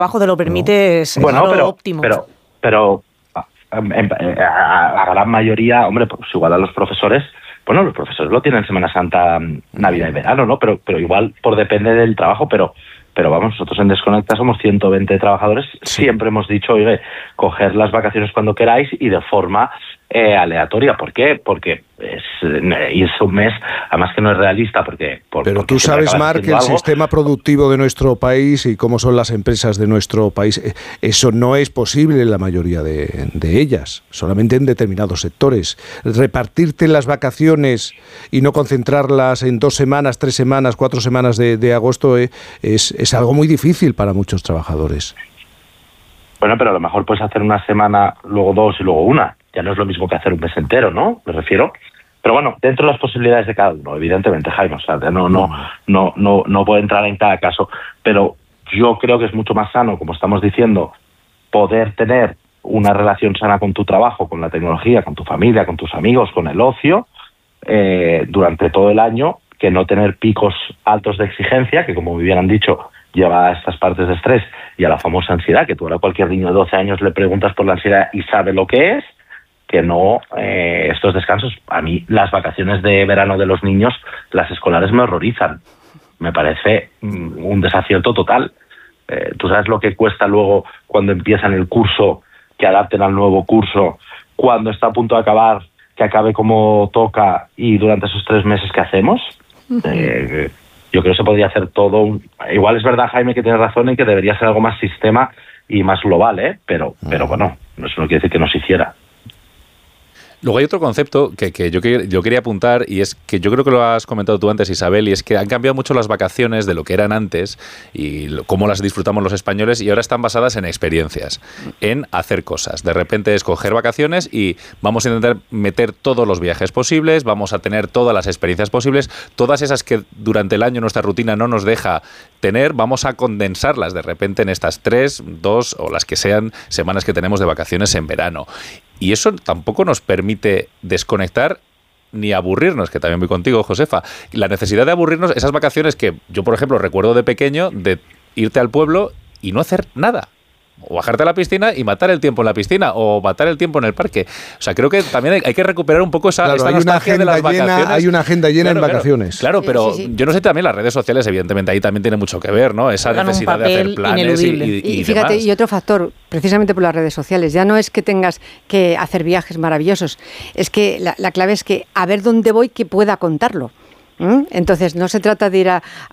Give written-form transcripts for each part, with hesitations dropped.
trabajo te lo permite, es lo óptimo. Pero a gran mayoría, hombre, pues igual a los profesores, bueno, los profesores lo tienen Semana Santa, Navidad y verano, ¿no? Pero igual depende del trabajo, pero vamos, nosotros en Desconecta somos 120 trabajadores, siempre hemos dicho, oye, coger las vacaciones cuando queráis y de forma aleatoria. ¿Por qué? Porque irse un mes, además que no es realista, Pero tú sabes, Marc, que el sistema productivo de nuestro país y cómo son las empresas de nuestro país, eso no es posible en la mayoría de ellas, solamente en determinados sectores. Repartirte las vacaciones y no concentrarlas en 2 semanas, 3 semanas, 4 semanas de agosto es algo muy difícil para muchos trabajadores. Bueno, pero a lo mejor puedes hacer una semana, luego 2 y luego 1. Ya no es lo mismo que hacer un mes entero, ¿no? Me refiero. Pero bueno, dentro de las posibilidades de cada uno, evidentemente, Jaime, o sea, no puedo entrar en cada caso, pero yo creo que es mucho más sano, como estamos diciendo, poder tener una relación sana con tu trabajo, con la tecnología, con tu familia, con tus amigos, con el ocio, durante todo el año, que no tener picos altos de exigencia, que como bien han dicho, lleva a estas partes de estrés y a la famosa ansiedad, que tú ahora a cualquier niño de 12 años le preguntas por la ansiedad y sabe lo que es, que no estos descansos. A mí las vacaciones de verano de los niños, las escolares, me horrorizan. Me parece un desacierto total. Tú sabes lo que cuesta luego cuando empiezan el curso, que adapten al nuevo curso, cuando está a punto de acabar, que acabe como toca, y durante esos 3 meses que hacemos. Yo creo que se podría hacer todo. Igual es verdad, Jaime, que tienes razón en que debería ser algo más sistema y más global, pero bueno, eso no quiere decir que no se hiciera. Luego hay otro concepto que yo quería apuntar, y es que yo creo que lo has comentado tú antes, Isabel, y es que han cambiado mucho las vacaciones de lo que eran antes y cómo las disfrutamos los españoles, y ahora están basadas en experiencias, en hacer cosas. De repente es coger vacaciones y vamos a intentar meter todos los viajes posibles, vamos a tener todas las experiencias posibles, todas esas que durante el año nuestra rutina no nos deja tener, vamos a condensarlas de repente en estas 3, 2 o las que sean semanas que tenemos de vacaciones en verano. Y eso tampoco nos permite desconectar ni aburrirnos, que también voy contigo, Josefa. La necesidad de aburrirnos, esas vacaciones que yo, por ejemplo, recuerdo de pequeño, de irte al pueblo y no hacer nada. O bajarte a la piscina y matar el tiempo en la piscina, o matar el tiempo en el parque. O sea, creo que también hay que recuperar un poco esta nostalgia de las vacaciones. Hay una agenda llena en vacaciones. Claro, pero yo no sé, también las redes sociales, evidentemente, ahí también tiene mucho que ver, ¿no? Esa necesidad de hacer planes y fíjate, demás. y otro factor, precisamente por las redes sociales, ya no es que tengas que hacer viajes maravillosos, es que la clave es que a ver dónde voy que pueda contarlo. Entonces, no se trata de ir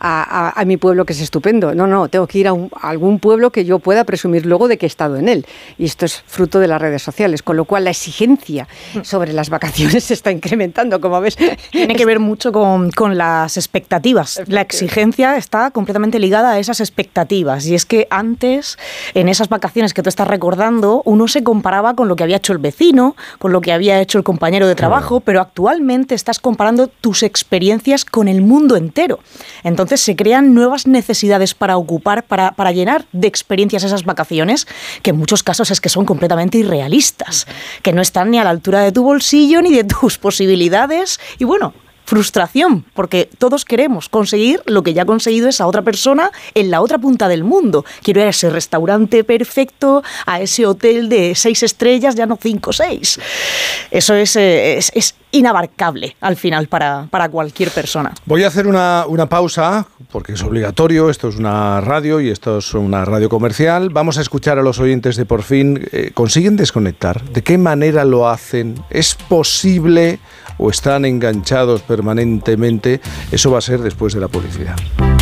a mi pueblo, que es estupendo. No, tengo que ir a algún pueblo que yo pueda presumir luego de que he estado en él. Y esto es fruto de las redes sociales, con lo cual la exigencia sobre las vacaciones se está incrementando, como ves. Tiene que ver mucho con las expectativas. La exigencia está completamente ligada a esas expectativas. Y es que antes, en esas vacaciones que tú estás recordando, uno se comparaba con lo que había hecho el vecino, con lo que había hecho el compañero de trabajo, pero actualmente estás comparando tus experiencias con el mundo entero. Entonces se crean nuevas necesidades para ocupar, para llenar de experiencias esas vacaciones, que en muchos casos es que son completamente irrealistas, que no están ni a la altura de tu bolsillo ni de tus posibilidades. Y bueno, frustración, porque todos queremos conseguir lo que ya ha conseguido esa otra persona en la otra punta del mundo. Quiero ir a ese restaurante perfecto, a ese hotel de 6 estrellas, ya no 5 o 6. Eso es inabarcable al final para cualquier persona. Voy a hacer una pausa, porque es obligatorio, esto es una radio y esto es una radio comercial. Vamos a escuchar a los oyentes de Por Fin. ¿Consiguen desconectar? ¿De qué manera lo hacen? ¿Es posible o están enganchados permanentemente? Eso va a ser después de la publicidad.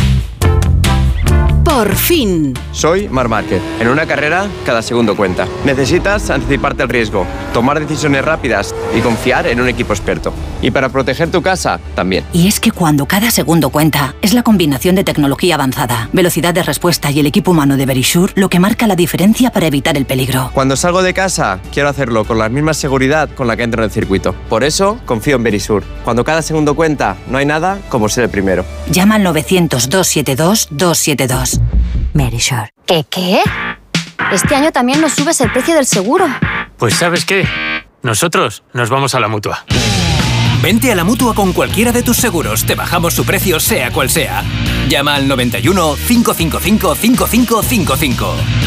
Por fin. Soy Marc Márquez. En una carrera, cada segundo cuenta. Necesitas anticiparte al riesgo, tomar decisiones rápidas y confiar en un equipo experto. Y para proteger tu casa, también. Y es que cuando cada segundo cuenta, es la combinación de tecnología avanzada, velocidad de respuesta y el equipo humano de Verisure lo que marca la diferencia para evitar el peligro. Cuando salgo de casa, quiero hacerlo con la misma seguridad con la que entro en el circuito. Por eso, confío en Verisure. Cuando cada segundo cuenta, no hay nada como ser el primero. Llama al 900-272-272. Verisure. ¿Qué? Este año también nos subes el precio del seguro. Pues ¿sabes qué? Nosotros nos vamos a la Mutua. Vente a la Mutua con cualquiera de tus seguros. Te bajamos su precio sea cual sea. Llama al 91 555 5555.